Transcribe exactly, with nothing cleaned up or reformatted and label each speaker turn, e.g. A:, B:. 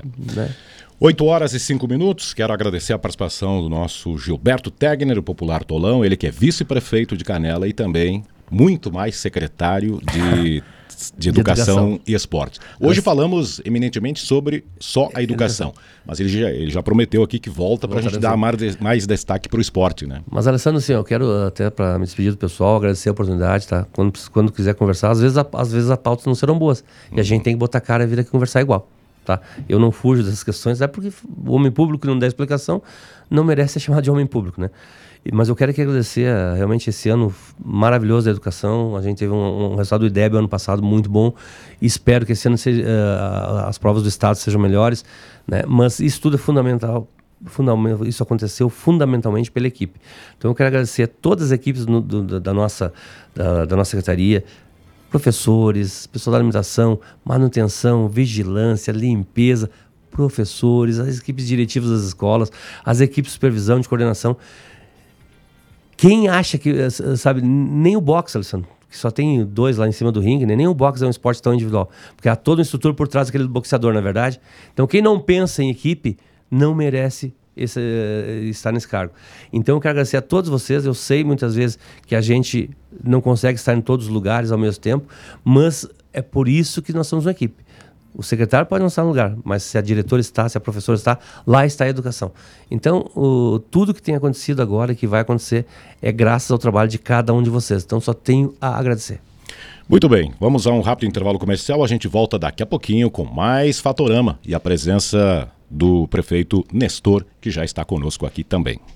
A: né?
B: oito horas e cinco minutos, quero agradecer a participação do nosso Gilberto Tegner, o popular Tolão, ele que é vice-prefeito de Canela e também muito mais secretário de, de, educação, de educação e esporte. Hoje falamos eminentemente sobre só a educação, mas ele já, ele já prometeu aqui que volta para a gente dar mais, mais destaque para o esporte, né?
A: Mas, Alessandro, assim, eu quero até para me despedir do pessoal, agradecer a oportunidade, tá? Quando, quando quiser conversar, às vezes, a, às vezes as pautas não serão boas, e a gente tem que botar a cara e vir aqui conversar igual. Tá? Eu não fujo dessas questões, é porque o homem público que não dá explicação não merece ser chamado de homem público, né? E, mas eu quero aqui agradecer a, realmente esse ano maravilhoso da educação. A gente teve um, um resultado do IDEB ano passado muito bom. Espero que esse ano seja, uh, as provas do estado sejam melhores, né? Mas isso tudo é fundamental. Fundamental, isso aconteceu fundamentalmente pela equipe. Então eu quero agradecer a todas as equipes no, do, da, nossa, da, da nossa secretaria, professores, pessoal da alimentação, manutenção, vigilância, limpeza, professores, as equipes diretivas das escolas, as equipes de supervisão, de coordenação. Quem acha que, sabe, nem o boxe, Alessandro, que só tem dois lá em cima do ringue, né? Nem o boxe é um esporte tão individual, porque há toda uma estrutura por trás daquele boxeador, na verdade. Então quem não pensa em equipe não merece esse, estar nesse cargo. Então eu quero agradecer a todos vocês. Eu sei muitas vezes que a gente não consegue estar em todos os lugares ao mesmo tempo, mas é por isso que nós somos uma equipe. O secretário pode não estar no lugar, mas se a diretora está, se a professora está, lá está a educação. Então, o, tudo que tem acontecido agora e que vai acontecer é graças ao trabalho de cada um de vocês. Então, só tenho a agradecer.
B: Muito bem, vamos a um rápido intervalo comercial. A gente volta daqui a pouquinho com mais Fatorama e a presença do prefeito Nestor, que já está conosco aqui também.